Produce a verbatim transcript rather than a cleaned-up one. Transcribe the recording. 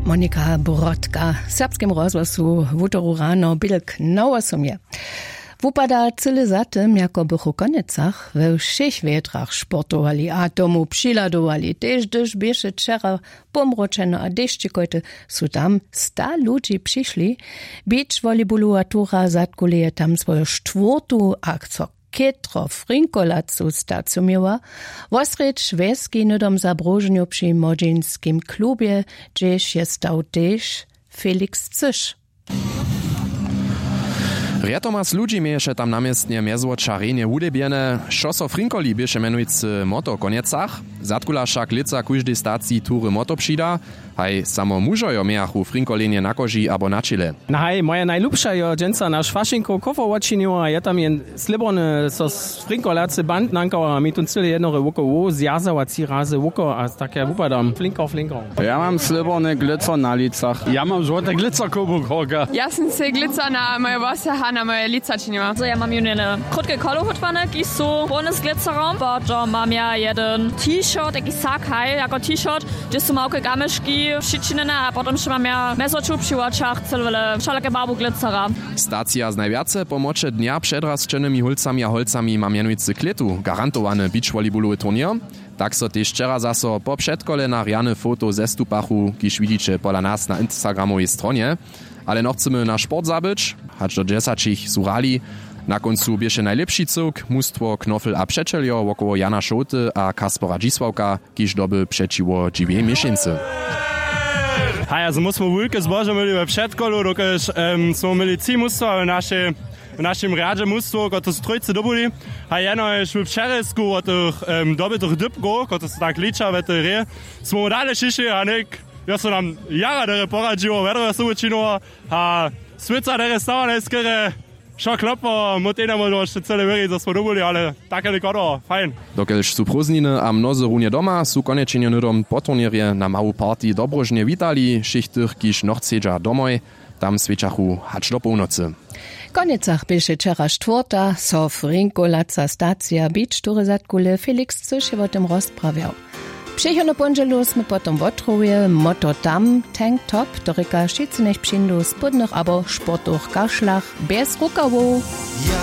Monika Brodka, w serbskim rozgłosu w utoru rano bilk na osumie. Wupada cyle za tym, jako bych u koniecach we všech wietrach sportowali, a tomu přiladowali. Tež gdyż bieše wczera pomroczeno, a deszczykojte su tam sta ludzi przyszli. Beach volleyballuratura zatkuleje tam swoją czwartą akcję. Kietro Frinkolacu stacu miała, wosrecz wieski nudom zabrożeniu przy młodzieńskim klubie, gdzieś jest stał też Felix Cysz. Rjatomas ludzi mieješe tam namiestnie mezło czarenie udebiene, šoso Frinkoli bieše menujcy moto koniecach, zatkula však lica kujždej stacji tury moto přida, haj samo mužojo mejachu Frinkolenie na koži abo na čile. No haj, moja najlubša jo dženca na švašinku kofo odčinila, je tam jen slibone so Frinkolace band nankała, mi tu cyle jednore wuko wo, zjazała ci razy wuko, a takie wupadam, flinko, flinko. Ja mam slibone glitzer na licach. Ja mam złote glitzerkubuk, Holger. Ja sam se glitzer na moje włosy, a na moje lica činila. Also ja mam eine krótkie koluchotwane, ki su bonus glitzerom, bo mam ja jeden t-shirt, jaki sak haj, jako t-shirt, gdzie su małke gamyszki, przyczynione, a potem jeszcze mam ja mesoczub przy oczach, całe wszelakie barbu glitzera. Stacja z najwiace pomocze dnia przed rozczonymi hulcami a holcami ma mianujcy kletu, garantowany beach volleyballowy turnier. Tak so też wczera zaso po przedkole na riane foto ze stupachu, kiż widzicie pola nas na Instagramowej stronie. Ale no chcemy na sport zabyć, hacz do dziesięciu surali. Na końcu bieše najlepszy cyrk, mustwo Knofel a Przeczeljo wokoło Jana Szołty a Kaspora Dzisławka, kiż doby przeciwo dziwiej miesięcy. Hej, also musimy wulke zboże mieli we przedkolu, dokaż um, smo mieli ci mustwa w nasze w naszym radzie mustwo, kot to strojce dobuli. A jeno je šli včerajsku od tih um, dobitih dybko, kot to se tak liča v tej re. Smo dalej šišli, a nek, ja so nam jara dere poradživo, vedro su učinilo, a svica dere stava neskere, šo klopo, motena mo došte cele veri, da smo dobili, ale tak je nekodo, fajn. Dokelž su prózdniny a mnoze runie doma, su konečenje nudom po turnierje na mału partii dobrožne vitali, šichtych kiž nochcedža domoj, tam svečachu hač do północy. Koniecach bieše wczera czwarta, so Frinkolaca stacja beach, który zatkule Felix Cysz je o tym rozprawiał. Przyjechano pondzielu sme potom wotruje moto tam, tank top, doryka szczycnych przyndów spodnych abo sportowych kaszlach bez rukawów.